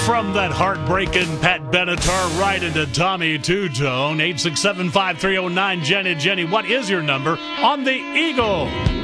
From that heartbreaking Pat Benatar right into Tommy Two-Tone. 867-5309. Jenny, what is your number on the Eagle?